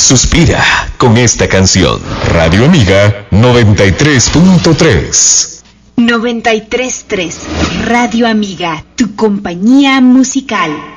suspira con esta canción. Radio Amiga 93.3. 93.3 Radio Amiga, tu compañía musical.